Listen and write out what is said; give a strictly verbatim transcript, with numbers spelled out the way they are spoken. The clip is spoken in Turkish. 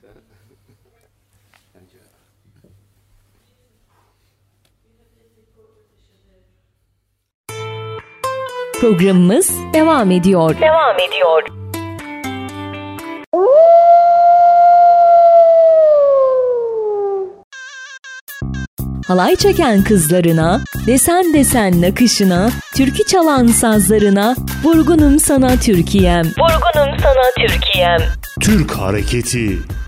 Programımız devam ediyor. Devam ediyor. Halay çeken kızlarına, desen desen nakışına, türkü çalan sazlarına, vurgunum sana Türkiye'm. Vurgunum sana Türkiye'm. Türk hareketi